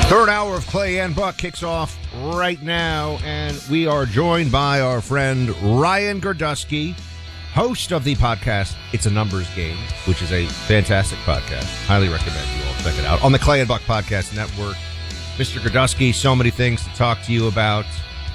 Third hour of Clay and Buck kicks off right now, and we are joined by our friend Ryan Girdusky, host of the podcast It's a Numbers Game, which is a fantastic podcast. Highly recommend you all check it out on the Clay and Buck Podcast Network. Mr. Girdusky, so many things to talk to you about.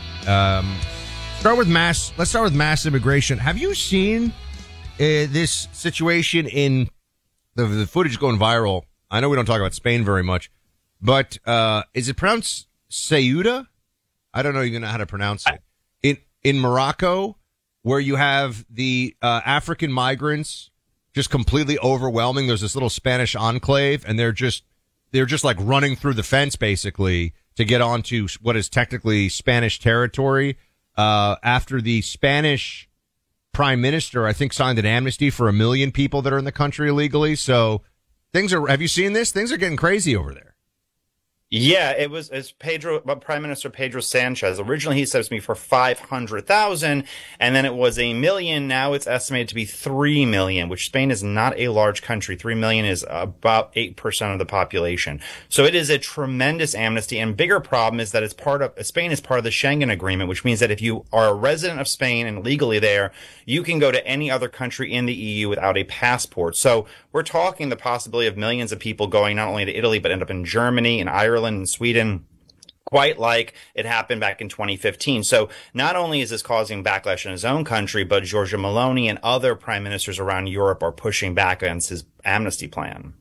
Let's start with mass immigration. Have you seen this situation in the footage going viral? I know we don't talk about Spain very much. But is it pronounced Ceuta? I don't even know how to pronounce it. In Morocco, where you have the African migrants just completely overwhelming. There's this little Spanish enclave, and they're just like running through the fence basically to get onto what is technically Spanish territory. After the Spanish prime minister, I think, signed an amnesty for 1 million people that are in the country illegally. So have you seen this? Things are getting crazy over there. Yeah, it's Prime Minister Pedro Sanchez. Originally, he said it was me for 500,000, and then it was 1 million. Now it's estimated to be 3 million, which Spain is not a large country. 3 million is about 8% of the population. So it is a tremendous amnesty. And bigger problem is that Spain is part of the Schengen Agreement, which means that if you are a resident of Spain and legally there, you can go to any other country in the EU without a passport. So we're talking the possibility of millions of people going not only to Italy, but end up in Germany and Ireland and Sweden, quite like it happened back in 2015. So not only is this causing backlash in his own country, but Giorgia Meloni and other prime ministers around Europe are pushing back against his amnesty plan.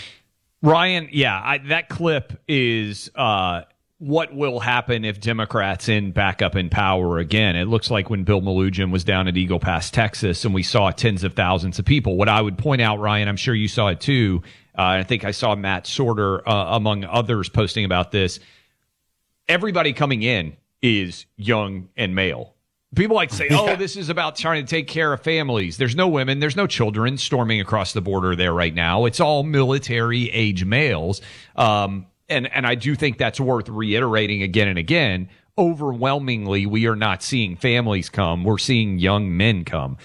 Ryan, that clip is what will happen if Democrats end back up in power again. It looks like when Bill Melugin was down at Eagle Pass, Texas, and we saw tens of thousands of people. What I would point out, Ryan, I'm sure you saw it too, I think I saw Matt Sorter, among others, posting about this. Everybody coming in is young and male. People like to say, this is about trying to take care of families. There's no women, there's no children storming across the border there right now. It's all military age males. And I do think that's worth reiterating again and again. Overwhelmingly, we are not seeing families come. We're seeing young men come.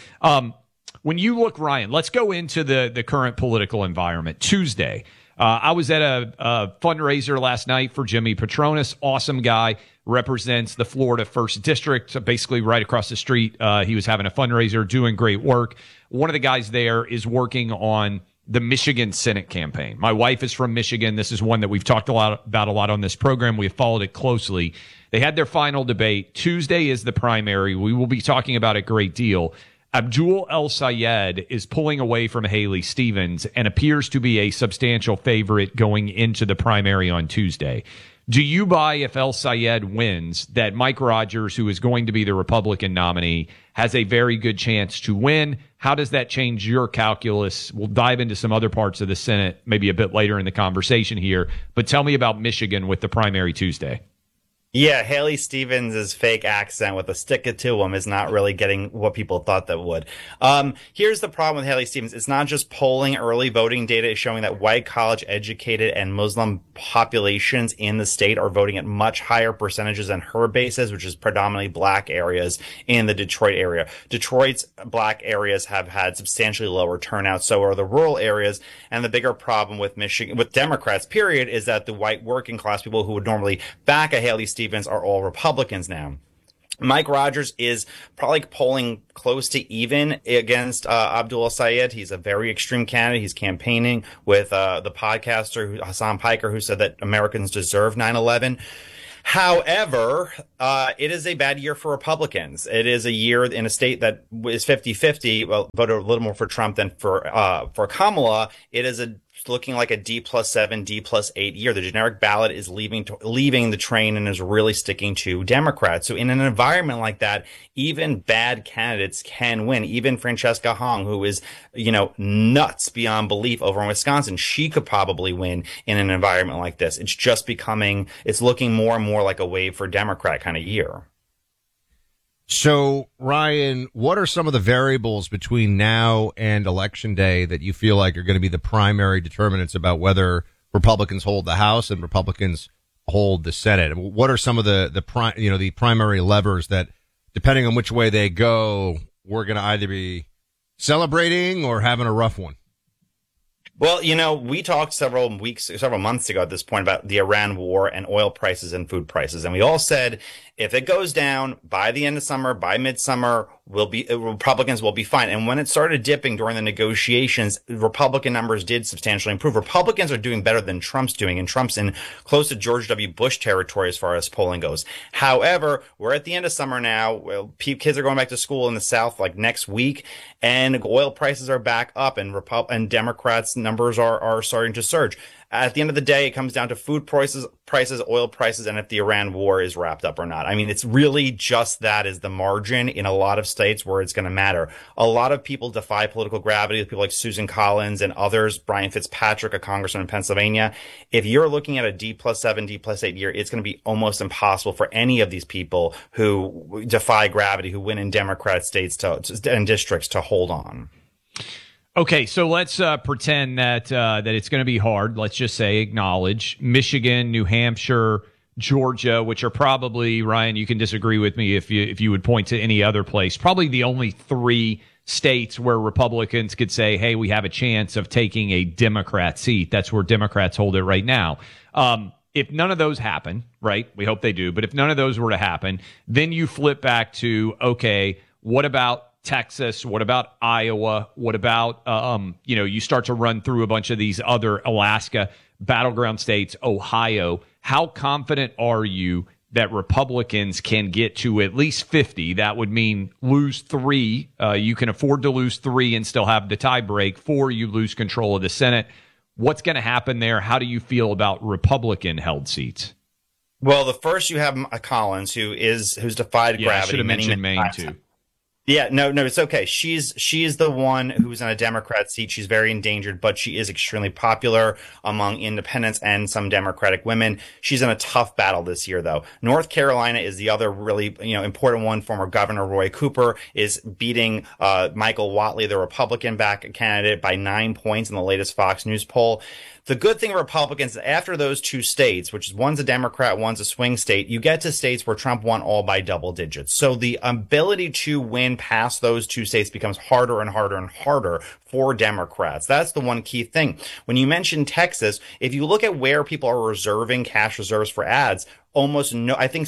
When you look, Ryan, let's go into the current political environment. Tuesday, I was at a fundraiser last night for Jimmy Patronis. Awesome guy, represents the Florida 1st District, basically right across the street. He was having a fundraiser, doing great work. One of the guys there is working on the Michigan Senate campaign. My wife is from Michigan. This is one that we've talked about a lot on this program. We have followed it closely. They had their final debate. Tuesday is the primary. We will be talking about it a great deal. Abdul El-Sayed is pulling away from Haley Stevens and appears to be a substantial favorite going into the primary on Tuesday. Do you buy, if El-Sayed wins, that Mike Rogers, who is going to be the Republican nominee, has a very good chance to win? How does that change your calculus? We'll dive into some other parts of the Senate maybe a bit later in the conversation here, but tell me about Michigan with the primary Tuesday. Yeah, Haley Stevens' fake accent with a stick it to him is not really getting what people thought that would. Here's the problem with Haley Stevens. It's not just polling. Early voting data is showing that white, college-educated, and Muslim populations in the state are voting at much higher percentages than her bases, which is predominantly black areas in the Detroit area. Detroit's black areas have had substantially lower turnout, so are the rural areas. And the bigger problem with Michigan, with Democrats, period, is that the white working class people who would normally back a Haley Stevens are all Republicans now. Mike Rogers is probably polling close to even against Abdul El-Sayed. He's a very extreme candidate. He's campaigning with the podcaster Hassan Piker, who said that Americans deserve 9/11. However, it is a bad year for Republicans. It is a year in a state that is 50-50, well, voted a little more for Trump than for Kamala. It is looking like a D+7, D+8 year. The generic ballot is leaving the train and is really sticking to Democrats. So in an environment like that, even bad candidates can win. Even Francesca Hong, who is, nuts beyond belief over in Wisconsin, she could probably win in an environment like this. It's looking more and more like a wave for Democrat kind of year. So, Ryan, what are some of the variables between now and Election Day that you feel like are going to be the primary determinants about whether Republicans hold the House and Republicans hold the Senate? What are some of the primary levers that, depending on which way they go, we're going to either be celebrating or having a rough one? Well, we talked several months ago at this point about the Iran war and oil prices and food prices. And we all said if it goes down by the end of summer, by midsummer, Republicans will be fine. And when it started dipping during the negotiations, Republican numbers did substantially improve. Republicans are doing better than Trump's doing, and Trump's in close to George W. Bush territory as far as polling goes. However, we're at the end of summer now. Well, kids are going back to school in the South like next week, and oil prices are back up, and Democrats' numbers are starting to surge. At the end of the day, it comes down to food prices, oil prices, and if the Iran war is wrapped up or not. I mean, it's really just that is the margin in a lot of states where it's going to matter. A lot of people defy political gravity, people like Susan Collins and others, Brian Fitzpatrick, a congressman in Pennsylvania. If you're looking at a D+7, D+8 year, it's going to be almost impossible for any of these people who defy gravity, who win in Democrat states and districts to hold on. Okay, so let's pretend that it's going to be hard. Let's just say acknowledge Michigan, New Hampshire, Georgia, which are probably, Ryan, you can disagree with me if you would point to any other place, probably the only three states where Republicans could say, hey, we have a chance of taking a Democrat seat. That's where Democrats hold it right now. If none of those happen, right, we hope they do, but if none of those were to happen, then you flip back to, okay, what about Texas? What about Iowa? What about, you start to run through a bunch of these other Alaska battleground states, Ohio. How confident are you that Republicans can get to at least 50? That would mean lose 3. You can afford to lose 3 and still have the tie break. 4, you lose control of the Senate. What's going to happen there? How do you feel about Republican held seats? Well, the first you have Collins, who's defied gravity. I should have mentioned Maine too. Yeah, no, it's okay. She's the one who's on a Democrat seat. She's very endangered, but she is extremely popular among independents and some Democratic women. She's in a tough battle this year, though. North Carolina is the other really, important one. Former Governor Roy Cooper is beating Michael Whatley, the Republican-backed candidate, by 9 points in the latest Fox News poll. The good thing Republicans, after those 2 states, which is one's a Democrat, one's a swing state, you get to states where Trump won all by double digits. So the ability to win past those 2 states becomes harder and harder and harder for Democrats. That's the one key thing. When you mention Texas, if you look at where people are reserving cash reserves for ads, I think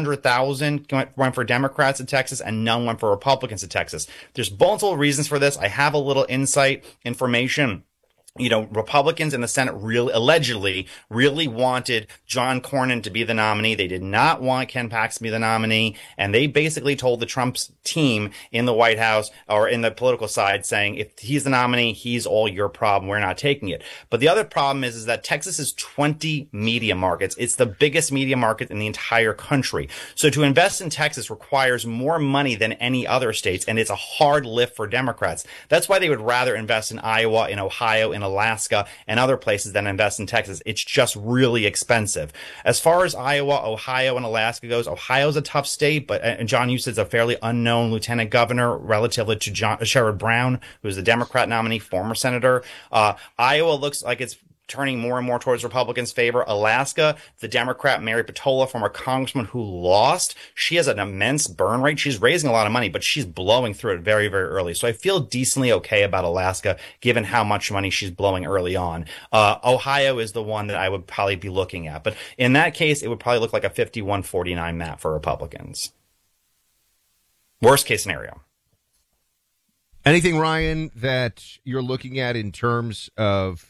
700,000 went for Democrats in Texas and none went for Republicans in Texas. There's multiple reasons for this. I have a little insight information. Republicans in the Senate allegedly wanted John Cornyn to be the nominee. They did not want Ken Paxton to be the nominee. And they basically told the Trump's team in the White House or in the political side saying, if he's the nominee, he's all your problem. We're not taking it. But the other problem is that Texas is 20 media markets. It's the biggest media market in the entire country. So to invest in Texas requires more money than any other states. And it's a hard lift for Democrats. That's why they would rather invest in Iowa, in Ohio, in Alaska and other places than invest in Texas. It's just really expensive. As far as Iowa, Ohio, and Alaska goes, Ohio's a tough state, but John Huston's a fairly unknown lieutenant governor relatively to Sherrod Brown, who's the Democrat nominee, former senator. Iowa looks like it's turning more and more towards Republicans' favor. Alaska, the Democrat Mary Patola, former congressman who lost, she has an immense burn rate. She's raising a lot of money, but she's blowing through it very, very early. So I feel decently okay about Alaska, given how much money she's blowing early on. Ohio is the one that I would probably be looking at. But in that case, it would probably look like a 51-49 map for Republicans. Worst case scenario. Anything, Ryan, that you're looking at in terms of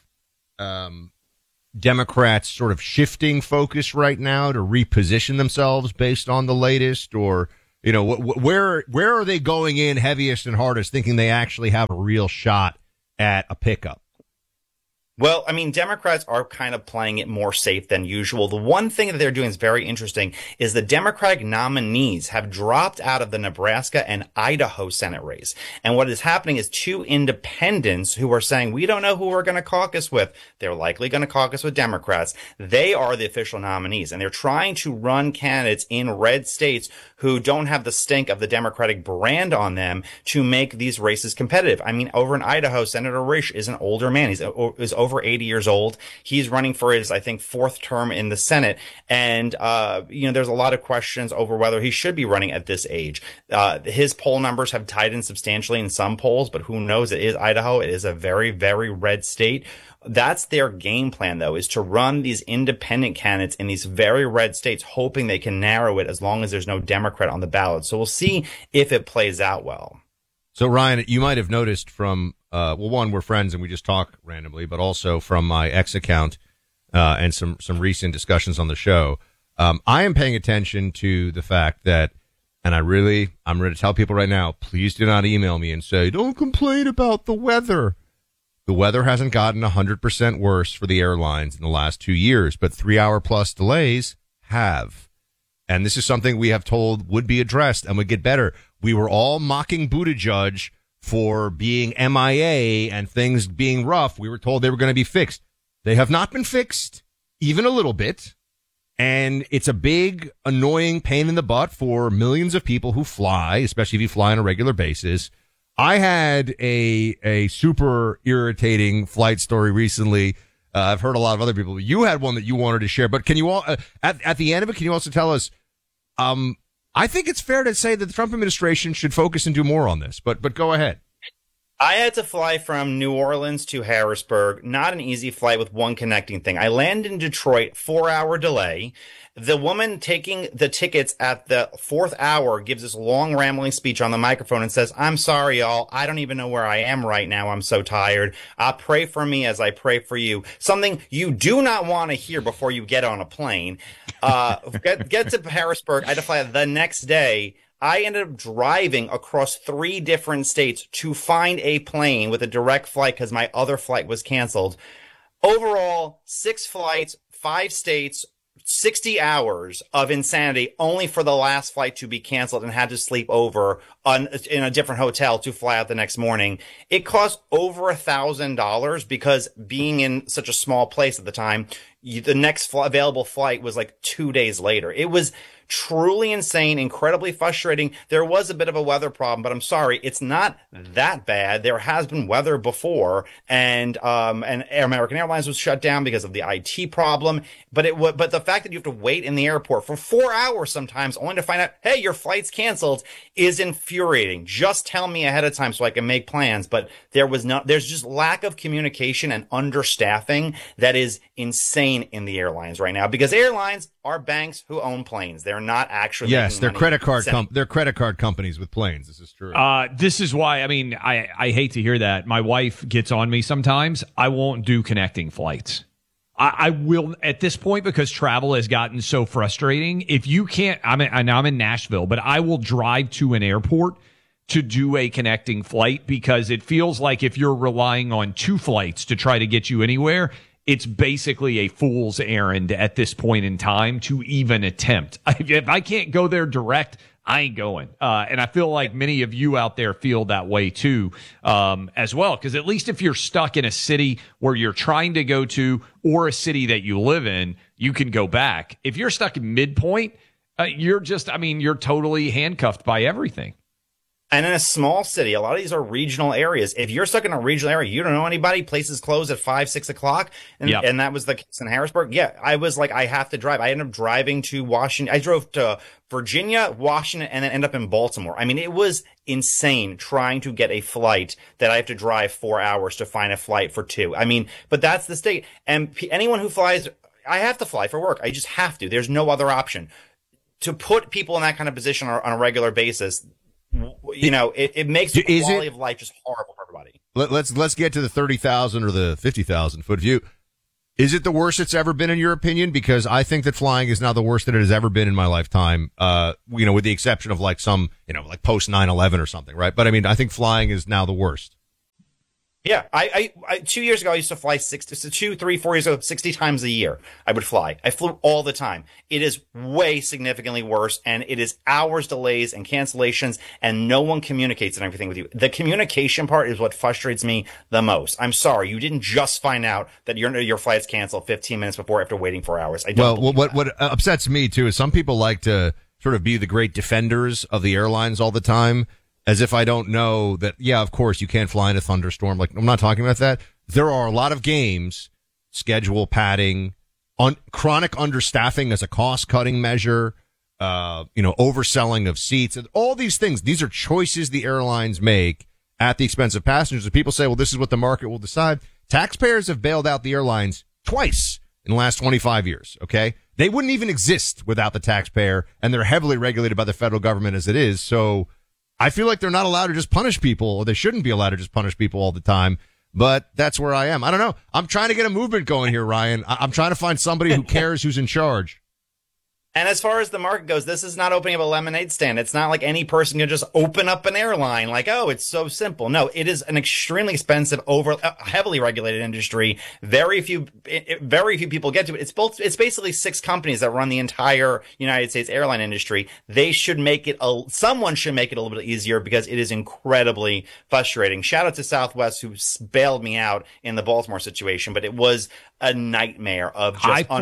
Democrats sort of shifting focus right now to reposition themselves based on the latest, or where are they going in heaviest and hardest, thinking they actually have a real shot at a pickup? Well, I mean, Democrats are kind of playing it more safe than usual. The one thing that they're doing is very interesting is the Democratic nominees have dropped out of the Nebraska and Idaho Senate race. And what is happening is 2 independents who are saying, we don't know who we're going to caucus with. They're likely going to caucus with Democrats. They are the official nominees. And they're trying to run candidates in red states who don't have the stink of the Democratic brand on them to make these races competitive. I mean, over in Idaho, Senator Risch is an older man. He's over over 80 years old. He's running for his, I think, fourth term in the Senate. And, there's a lot of questions over whether he should be running at this age. His poll numbers have tightened substantially in some polls, but who knows? It is Idaho. It is a very, very red state. That's their game plan, though, is to run these independent candidates in these very red states, hoping they can narrow it as long as there's no Democrat on the ballot. So we'll see if it plays out well. So, Ryan, you might have noticed from, one, we're friends and we just talk randomly, but also from my X account and some recent discussions on the show, I am paying attention to the fact that, and I'm ready to tell people right now, please do not email me and say, don't complain about the weather. The weather hasn't gotten 100% worse for the airlines in the last 2 years, but 3-hour-plus delays have. And this is something we have told would be addressed and would get better. We were all mocking Buttigieg for being MIA and things being rough. We were told they were going to be fixed. They have not been fixed, even a little bit. And it's a big, annoying pain in the butt for millions of people who fly, especially if you fly on a regular basis. I had a super irritating flight story recently. I've heard a lot of other people, but you had one that you wanted to share. But can you all, at the end of it, can you also tell us, I think it's fair to say that the Trump administration should focus and do more on this, but go ahead. I had to fly from New Orleans to Harrisburg. Not an easy flight with one connecting thing. I landed in Detroit, 4-hour delay. The woman taking the tickets at the 4th hour gives this long rambling speech on the microphone and says, I'm sorry, y'all. I don't even know where I am right now. I'm so tired. Pray for me as I pray for you. Something you do not want to hear before you get on a plane. Get to Harrisburg. I had to fly the next day. I ended up driving across 3 different states to find a plane with a direct flight because my other flight was canceled. Overall, 6 flights, 5 states, 60 hours of insanity only for the last flight to be canceled and had to sleep over in a different hotel to fly out the next morning. It cost over $1,000 because being in such a small place at the time, the next available flight was like 2 days later. It was truly insane, incredibly frustrating. There was a bit of a weather problem, but I'm sorry, it's not that bad. There has been weather before, and American Airlines was shut down because of the IT problem. But the fact that you have to wait in the airport for 4 hours sometimes only to find out, hey, your flight's canceled, is infuriating. Just tell me ahead of time so I can make plans. But there's just lack of communication and understaffing that is insane in the airlines right now, because airlines are banks who own planes. They're not actually. Yes, they're credit card they're credit card companies with planes. This is true. This is why, I hate to hear that. My wife gets on me sometimes. I won't do connecting flights. I will at this point, because travel has gotten so frustrating. If you can't, I'm in Nashville, but I will drive to an airport to do a connecting flight, because it feels like if you're relying on 2 flights to try to get you anywhere, it's basically a fool's errand at this point in time to even attempt. If I can't go there direct, I ain't going. And I feel like many of you out there feel that way too, as well. Because at least if you're stuck in a city where you're trying to go to, or a city that you live in, you can go back. If you're stuck in midpoint, you're totally handcuffed by everything. And in a small city, a lot of these are regional areas. If you're stuck in a regional area, you don't know anybody, places close at 5, 6 o'clock. And that was the case in Harrisburg. Yeah, I was like, I have to drive. I ended up driving to Washington. I drove to Virginia, Washington, and then ended up in Baltimore. I mean, it was insane trying to get a flight that I have to drive 4 hours to find a flight for 2. I mean, but that's the state. And anyone who flies, I have to fly for work. I just have to. There's no other option. To put people in that kind of position on a regular basis, it makes the quality of life just horrible for everybody. Let's get to the 30,000 or the 50,000 foot view. Is it the worst it's ever been in your opinion? Because I think that flying is now the worst that it has ever been in my lifetime. With the exception of like some, like post 9/11 or something, right? But I mean, I think flying is now the worst. Yeah, I 2 years ago, I used to fly 2, 3, 4 years ago, 60 times a year. I would fly. I flew all the time. It is way significantly worse, and it is hours delays and cancellations, and no one communicates and everything with you. The communication part is what frustrates me the most. I'm sorry, you didn't just find out that your flight's canceled 15 minutes before after waiting 4 hours. What upsets me too is some people like to sort of be the great defenders of the airlines all the time, as if I don't know that, yeah, of course you can't fly in a thunderstorm. Like, I'm not talking about that. there are a lot of games, schedule padding, chronic understaffing as a cost-cutting measure, overselling of seats, and all these things. These are choices the airlines make at the expense of passengers. And people say, well, this is what the market will decide. Taxpayers have bailed out the airlines twice in the last 25 years, okay? They wouldn't even exist without the taxpayer, and they're heavily regulated by the federal government as it is. So I feel like they're not allowed to just punish people, or they shouldn't be allowed to just punish people all the time. But that's where I am. I don't know. I'm trying to get a movement going here, Ryan. I'm trying to find somebody who cares, who's in charge. And as far as the market goes, this is not opening up a lemonade stand. It's not like any person can just open up an airline like, oh, it's so simple. No, it is an extremely expensive, heavily regulated industry. Very few people get to it. It's basically 6 companies that run the entire United States airline industry. Someone should make it a little bit easier because it is incredibly frustrating. Shout out to Southwest who bailed me out in the Baltimore situation, but it was a nightmare of just I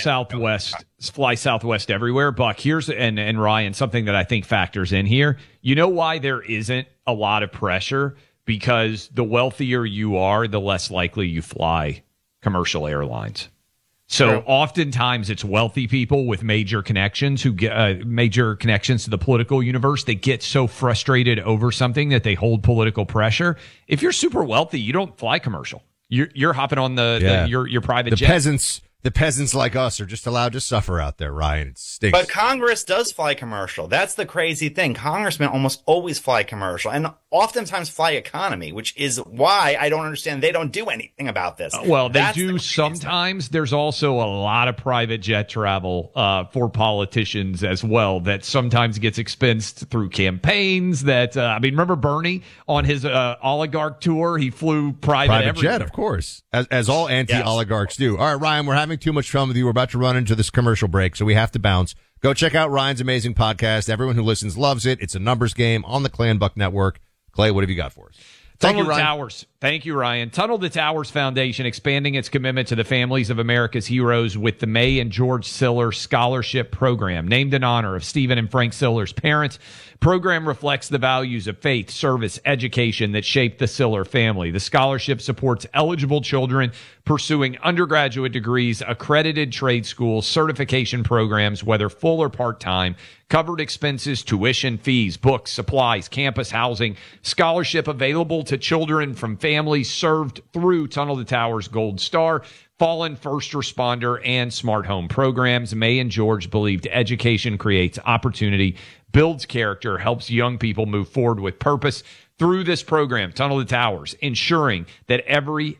fly Southwest everywhere. Buck, here's and Ryan, something that I think factors in here. You know why there isn't a lot of pressure? Because the wealthier you are, the less likely you fly commercial airlines. So oftentimes it's wealthy people with major connections who get major connections to the political universe. They get so frustrated over something that they hold political pressure. If you're super wealthy, you don't fly commercial. You're hopping on your private jet. The peasants like us are just allowed to suffer out there, Ryan. It stinks. But Congress does fly commercial. That's the crazy thing. Congressmen almost always fly commercial and oftentimes fly economy, which is why I don't understand they don't do anything about this. Well, they do sometimes. There's also a lot of private jet travel for politicians as well that sometimes gets expensed through campaigns. Remember Bernie on his oligarch tour? He flew private jet, of course, as all anti-oligarchs do. All right, Ryan, we're having too much fun with you. We're about to run into this commercial break, so we have to bounce. Go check out Ryan's amazing podcast. Everyone who listens loves it. It's a numbers game on the Clan Buck Network. Clay, what have you got for us? Tunnel to Towers. Thank you, Ryan. Tunnel to Towers Foundation expanding its commitment to the families of America's heroes with the May and George Siller Scholarship Program, named in honor of Stephen and Frank Siller's parents. Program reflects the values of faith, service, education that shaped the Siller family. The scholarship supports eligible children pursuing undergraduate degrees, accredited trade schools, certification programs, whether full or part-time, covered expenses, tuition, fees, books, supplies, campus housing, scholarship available to children from families served through Tunnel to Towers Gold Star, fallen first responder, and smart home programs. May and George believed education creates opportunity, builds character, helps young people move forward with purpose. Through this program, Tunnel to Towers, ensuring that every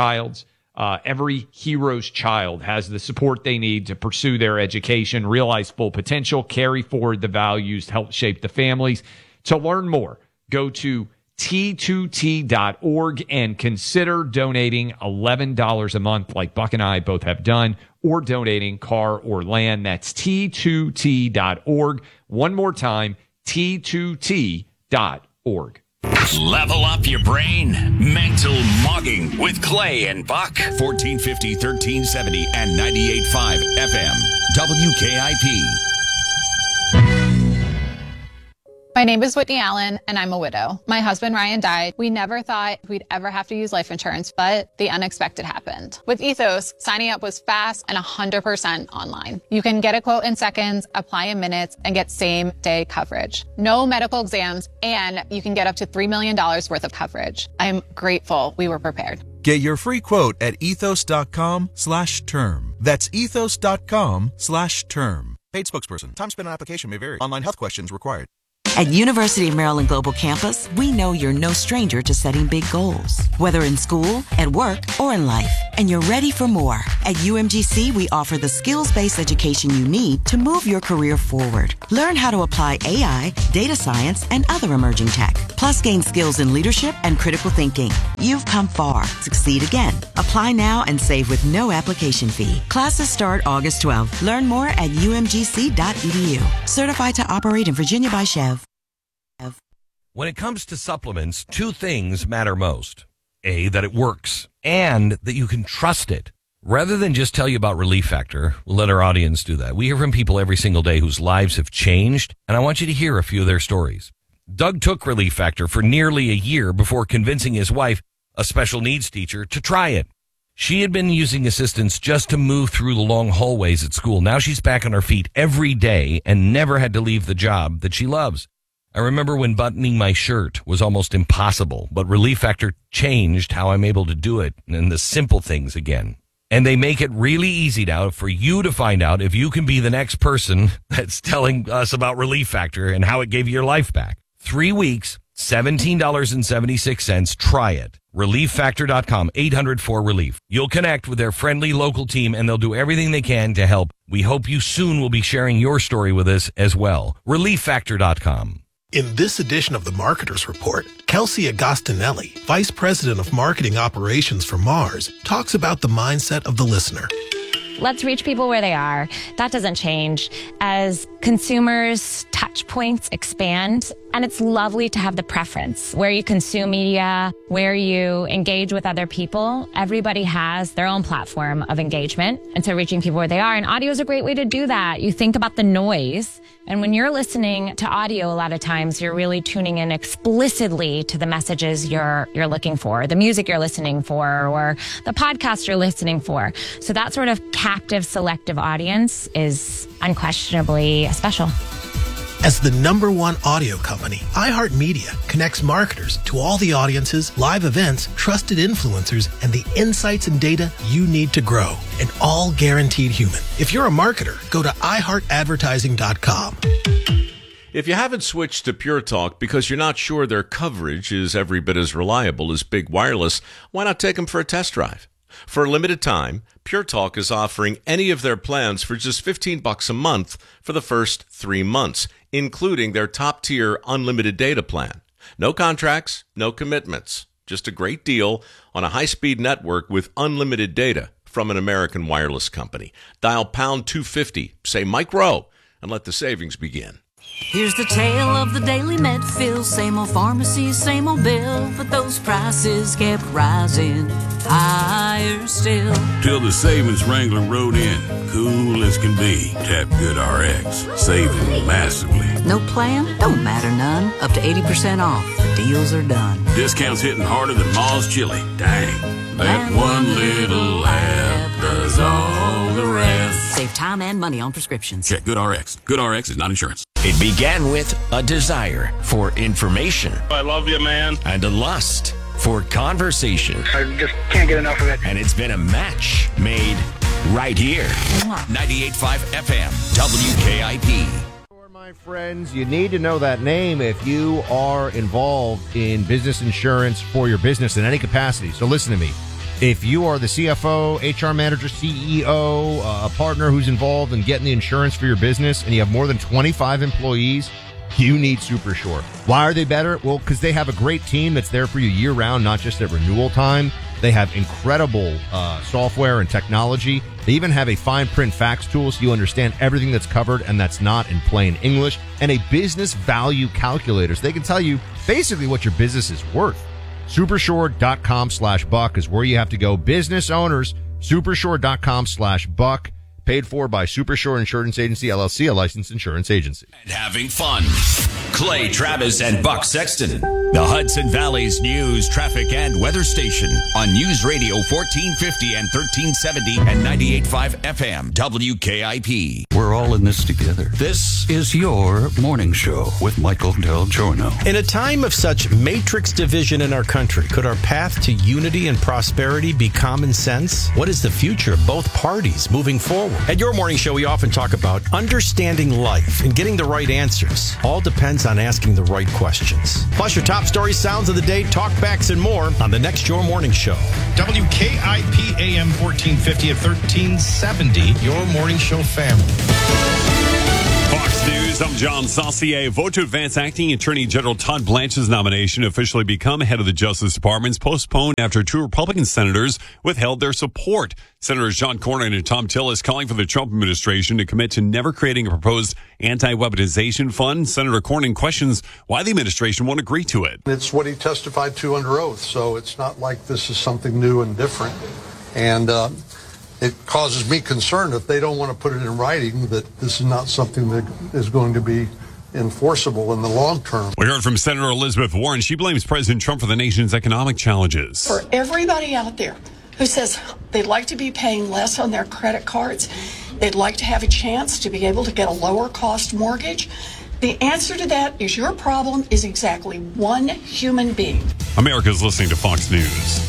hero's child has the support they need to pursue their education, realize full potential, carry forward the values, help shape the families. To learn more, go to T2T.org and consider donating $11 a month like Buck and I both have done, or donating car or land. That's T2T.org. One more time, T2T.org. Level up your brain. Mental Mogging with Clay and Buck. 1450, 1370, and 98.5 FM. WKIP. My name is Whitney Allen, and I'm a widow. My husband, Ryan, died. We never thought we'd ever have to use life insurance, but the unexpected happened. With Ethos, signing up was fast and 100% online. You can get a quote in seconds, apply in minutes, and get same-day coverage. No medical exams, and you can get up to $3 million worth of coverage. I'm grateful we were prepared. Get your free quote at ethos.com/term. That's ethos.com/term. Paid spokesperson. Time spent on application may vary. Online health questions required. At University of Maryland Global Campus, we know you're no stranger to setting big goals, whether in school, at work, or in life. And you're ready for more. At UMGC, we offer the skills-based education you need to move your career forward. Learn how to apply AI, data science, and other emerging tech. Plus, gain skills in leadership and critical thinking. You've come far. Succeed again. Apply now and save with no application fee. Classes start August 12th. Learn more at umgc.edu. Certified to operate in Virginia by Chev. When it comes to supplements, two things matter most. A, that it works, and that you can trust it. Rather than just tell you about Relief Factor, we'll let our audience do that. We hear from people every single day whose lives have changed, and I want you to hear a few of their stories. Doug took Relief Factor for nearly a year before convincing his wife, a special needs teacher, to try it. She had been using assistance just to move through the long hallways at school. Now she's back on her feet every day and never had to leave the job that she loves. I remember when buttoning my shirt was almost impossible, but Relief Factor changed how I'm able to do it and the simple things again. And they make it really easy now for you to find out if you can be the next person that's telling us about Relief Factor and how it gave you your life back. 3 weeks, $17.76. Try it. ReliefFactor.com, 800-4RELIEF. You'll connect with their friendly local team, and they'll do everything they can to help. We hope you soon will be sharing your story with us as well. ReliefFactor.com. In this edition of the Marketer's Report, Kelsey Agostinelli, Vice President of Marketing Operations for Mars, talks about the mindset of the listener. Let's reach people where they are. That doesn't change. As consumers' touch points expand, and it's lovely to have the preference where you consume media, where you engage with other people. Everybody has their own platform of engagement, and so reaching people where they are. And audio is a great way to do that. You think about the noise, and when you're listening to audio, a lot of times you're really tuning in explicitly to the messages you're looking for, the music you're listening for, or the podcast you're listening for. So that sort of captive, selective audience is unquestionably special. As the #1 audio company, iHeartMedia connects marketers to all the audiences, live events, trusted influencers, and the insights and data you need to grow. And all guaranteed human. If you're a marketer, go to iHeartAdvertising.com. If you haven't switched to Pure Talk because you're not sure their coverage is every bit as reliable as Big Wireless, why not take them for a test drive? For a limited time, Pure Talk is offering any of their plans for just $15 a month for the first 3 months, including their top-tier unlimited data plan. No contracts, no commitments. Just a great deal on a high-speed network with unlimited data from an American wireless company. Dial pound 250, say Mike Rowe, and let the savings begin. Here's the tale of the daily med fill. Same old pharmacy, same old bill, but those prices kept rising higher still. Till the savings wrangler rode in, cool as can be. Tap GoodRx, saving massively. No plan? Don't matter none. Up to 80% off. The deals are done. Discounts hitting harder than Ma's chili. Dang, that one little app does all the rest. Save time and money on prescriptions. Check GoodRx. GoodRx is not insurance. It began with a desire for information. I love you, man. And a lust for conversation. I just can't get enough of it. And it's been a match made right here. 98.5 FM, WKIP. My friends, you need to know that name if you are involved in business insurance for your business in any capacity. So listen to me. If you are the CFO, HR manager, CEO, a partner who's involved in getting the insurance for your business, and you have more than 25 employees, you need SuperSure. Why are they better? Well, because they have a great team that's there for you year-round, not just at renewal time. They have incredible software and technology. They even have a fine print fax tool so you understand everything that's covered and that's not in plain English, and a business value calculator so they can tell you basically what your business is worth. Supersure.com/buck is where you have to go. Business owners, supersure.com/buck. Paid for by Supersure Insurance Agency, LLC, a licensed insurance agency. And having fun. Clay Travis and Buck Sexton. The Hudson Valley's news, traffic, and weather station on News Radio 1450 and 1370 and 98.5 FM, WKIP. We're all in this together. This is your morning show with Michael Del Giorno. In a time of such matrix division in our country, could our path to unity and prosperity be common sense? What is the future of both parties moving forward? At your morning show, we often talk about understanding life and getting the right answers. All depends on asking the right questions. Plus your top story sounds of the day, talkbacks, and more on the next Your Morning Show. WKIP AM 1450 at 1370, Your Morning Show family. Fox News, I'm John Saucier. Vote to advance acting Attorney General Todd Blanche's nomination officially become head of the Justice Department's postponed after 2 Republican senators withheld their support. Senators John Cornyn and Tom Tillis calling for the Trump administration to commit to never creating a proposed anti-weaponization fund. Senator Cornyn questions why the administration won't agree to it. It's what he testified to under oath, so it's not like this is something new and different. And it causes me concern if they don't want to put it in writing that this is not something that is going to be enforceable in the long term. We heard from Senator Elizabeth Warren. She blames President Trump for the nation's economic challenges. For everybody out there who says they'd like to be paying less on their credit cards, they'd like to have a chance to be able to get a lower cost mortgage, the answer to that is your problem is exactly one human being. America's listening to Fox News.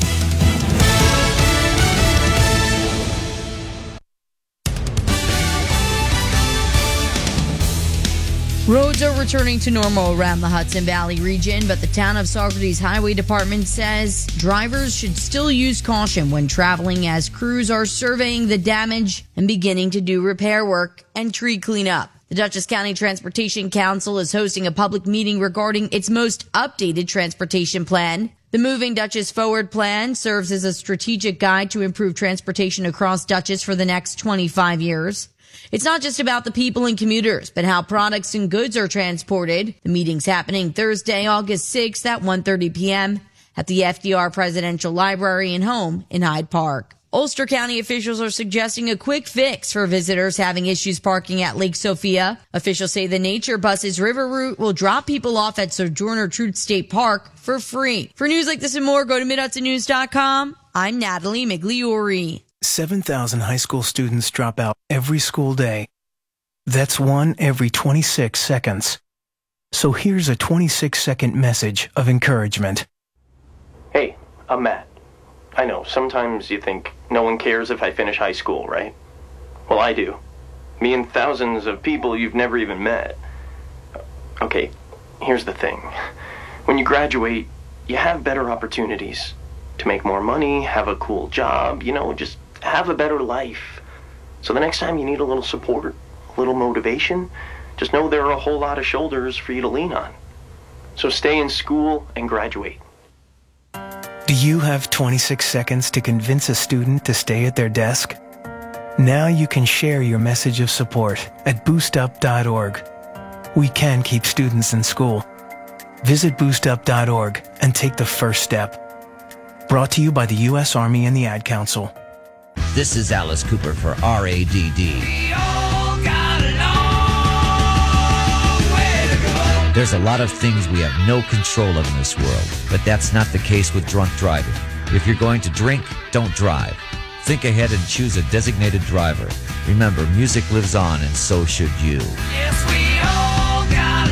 Roads are returning to normal around the Hudson Valley region, but the town of Saugerties Highway Department says drivers should still use caution when traveling as crews are surveying the damage and beginning to do repair work and tree cleanup. The Dutchess County Transportation Council is hosting a public meeting regarding its most updated transportation plan. The Moving Dutchess Forward plan serves as a strategic guide to improve transportation across Dutchess for the next 25 years. It's not just about the people and commuters, but how products and goods are transported. The meeting's happening Thursday, August 6th at 1:30 p.m. at the FDR Presidential Library and Home in Hyde Park. Ulster County officials are suggesting a quick fix for visitors having issues parking at Lake Sophia. Officials say the Nature Buses River Route will drop people off at Sojourner Truth State Park for free. For news like this and more, go to MidHudsonNews.com. I'm Natalie Migliori. 7,000 high school students drop out every school day. That's one every 26 seconds. So here's a 26-second message of encouragement. Hey, I'm Matt. I know, sometimes you think no one cares if I finish high school, right? Well, I do. Me and thousands of people you've never even met. Okay, here's the thing. When you graduate, you have better opportunities to make more money, have a cool job, just have a better life. So the next time you need a little support, a little motivation, just know there are a whole lot of shoulders for you to lean on. So stay in school and graduate. Do you have 26 seconds to convince a student to stay at their desk? Now you can share your message of support at boostup.org. We can keep students in school. Visit boostup.org and take the first step. Brought to you by the U.S. Army and the Ad Council. This is Alice Cooper for RADD. There's a lot of things we have no control of in this world, but that's not the case with drunk driving. If you're going to drink, don't drive. Think ahead and choose a designated driver. Remember, music lives on, and so should you. Yes, we all got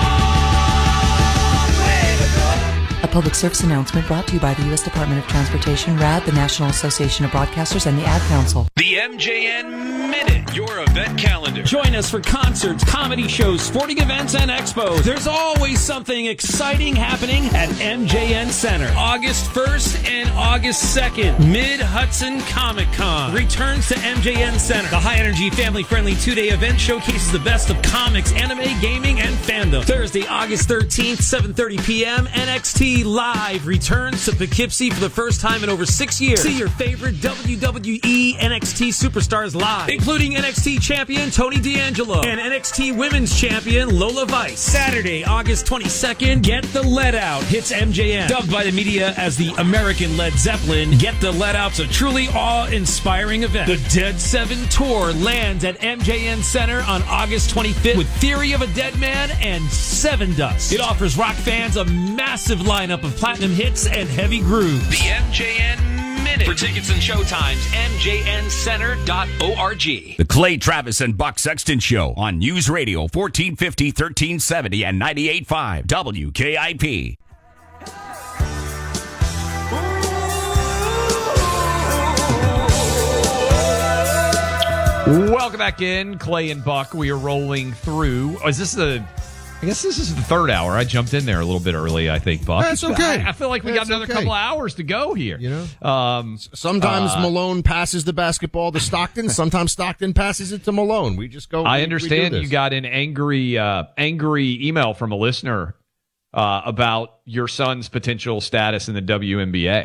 a long way to go. A public service announcement brought to you by the U.S. Department of Transportation, RAD, the National Association of Broadcasters, and the Ad Council. The MJN Minute, your event calendar. Join us for concerts, comedy shows, sporting events, and expos. There's always something exciting happening at MJN Center. August 1st and August 2nd, Mid-Hudson Comic Con returns to MJN Center. The high-energy, family-friendly two-day event showcases the best of comics, anime, gaming, and fandom. Thursday, August 13th, 7:30 p.m., NXT Live returns to Poughkeepsie for the first time in over 6 years. See your favorite WWE NXT superstars live, including NXT champion Tony D'Angelo and NXT women's champion Lola Vice. Saturday, August 22nd, Get the Let Out hits MJN. Dubbed by the media as the American Led Zeppelin, Get the Let Out's a truly awe-inspiring event. The Dead 7 Tour lands at MJN Center on August 25th with Theory of a Dead Man and Seven Dust. It offers rock fans a massive lineup of platinum hits and heavy grooves. The MJN Minute. For tickets and showtimes, mjncenter.org. The Clay Travis and Buck Sexton Show on News Radio 1450, 1370, and 98.5 WKIP. Welcome back in, Clay and Buck. We are rolling through. I guess this is the third hour. I jumped in there a little bit early, I think, Buck. That's okay. I feel like we got another couple of hours to go here. Sometimes Malone passes the basketball to Stockton. Sometimes Stockton passes it to Malone. We just go. I understand you got an angry email from a listener about your son's potential status in the WNBA.